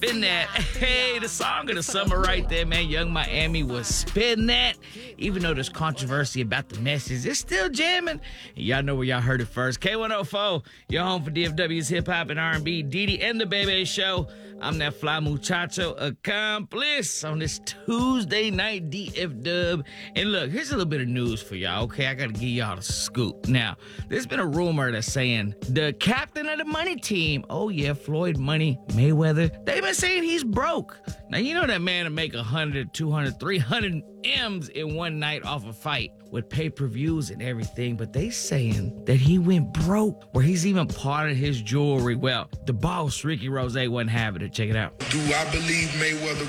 Spin that. Hey, the song of the summer right there, man. Young Miami was spin that. Even though there's controversy about the message, it's still jamming. And y'all know where y'all heard it first. K104, your home for DFW's hip hop and R&B. Didi and the Bebe Show. I'm that fly muchacho accomplice on this Tuesday night DF Dub. And look, here's a little bit of news for y'all, okay? I gotta give y'all the scoop. Now, there's been a rumor that's saying the captain of the money team, oh yeah, Floyd Money Mayweather, they've been saying he's broke. Now, you know that man to make 100, 200, 300 M's in one night off a fight with pay-per-views and everything, but they saying that he went broke, where he's even parted his jewelry. Well, the boss, Ricky Rose, wasn't having it. Check it out. Do I believe Mayweather